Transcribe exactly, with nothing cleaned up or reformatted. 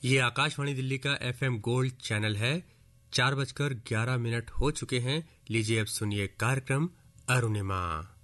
ये आकाशवाणी दिल्ली का FM gold channel है। चार बजकर ग्यारह मिनट हो चुके हैं। लीजिए अब सुनिए कार्यक्रम अरुणिमा।